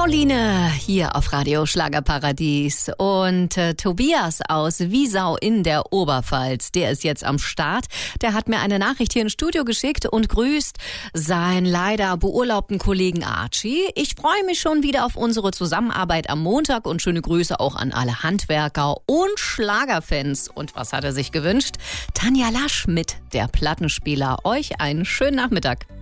Pauline hier auf Radio Schlagerparadies und Tobias aus Wiesau in der Oberpfalz, der ist jetzt am Start. Der hat mir eine Nachricht hier ins Studio geschickt und grüßt seinen leider beurlaubten Kollegen Archie. Ich freue mich schon wieder auf unsere Zusammenarbeit am Montag und schöne Grüße auch an alle Handwerker und Schlagerfans. Und was hat er sich gewünscht? Tanja Lasch mit Der Plattenspieler. Euch einen schönen Nachmittag.